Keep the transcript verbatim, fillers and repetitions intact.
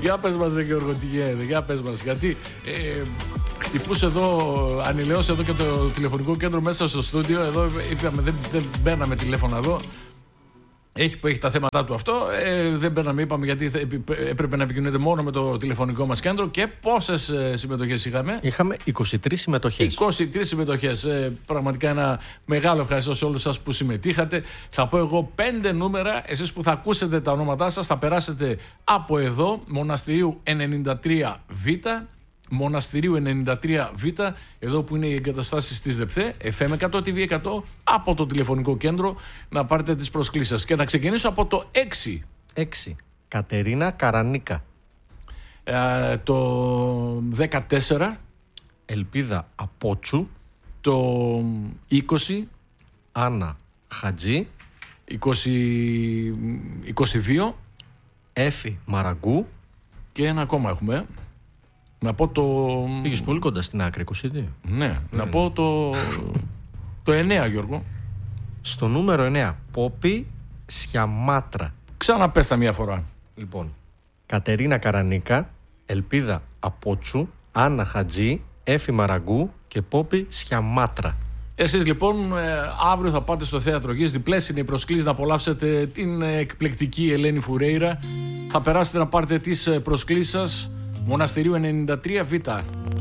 Για πες μας ρε Γιώργο, τι γίνεται, για πες μας. Γιατί ε, χτυπούσε εδώ, ανηλαιώσει εδώ και το τηλεφωνικό κέντρο μέσα στο στούντιο. Εδώ είπαμε δεν, δεν μπαίναμε τηλέφωνα εδώ. Έχει που έχει τα θέματα του αυτό. Ε, δεν μπαίναμε, είπαμε, γιατί έπρεπε να επικοινωνείτε μόνο με το τηλεφωνικό μας κέντρο. Και πόσες ε, συμμετοχές είχαμε? Είχαμε είκοσι τρεις συμμετοχές. είκοσι τρεις συμμετοχές. Ε, πραγματικά ένα μεγάλο ευχαριστώ σε όλους σας που συμμετείχατε. Θα πω εγώ πέντε νούμερα. Εσείς που θα ακούσετε τα ονόματά σας θα περάσετε από εδώ. Μοναστηρίου ενενήντα τρία Β. Μοναστηρίου ενενήντα τρία Β, εδώ που είναι οι εγκαταστάσεις της ΔΕΠΘΕ, εφ εμ εκατό, τι βι εκατό, από το τηλεφωνικό κέντρο, να πάρετε τις προσκλήσεις σας. Και να ξεκινήσω από το έξι. έξι. Κατερίνα Καρανίκα. Ε, το δεκατέσσερα. Ελπίδα Απότσου. Το είκοσι. Άννα Χατζή. είκοσι, είκοσι δύο. Έφη Μαραγκού. Και ένα ακόμα έχουμε. Να πω το... Πήγες πολύ κοντά στην άκρη, είκοσι δύο. Ναι, mm. να πω το... το εννέα, Γιώργο. Στο νούμερο εννέα, Πόπι Σιαμάτρα. Ξαναπες τα μία φορά. Λοιπόν, Κατερίνα Καρανίκα, Ελπίδα Απότσου, Άννα Χατζή, Έφη Μαραγκού και Πόπι Σιαμάτρα. Εσείς λοιπόν ε, αύριο θα πάτε στο Θέατρο Γης. Διπλές είναι οι προσκλήσεις να απολαύσετε την εκπληκτική Ελένη Φουρέιρα. Θα περάσετε να πάρετε τις προσκλήσεις σας. Μοναστηρίου ενενήντα τρία Β.